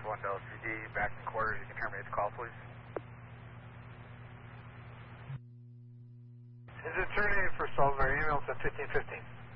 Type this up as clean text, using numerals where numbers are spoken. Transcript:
1 to LCD, back in quarters. You can terminate the call, please. Is it terminated for Sullivan? Our email's at 1515.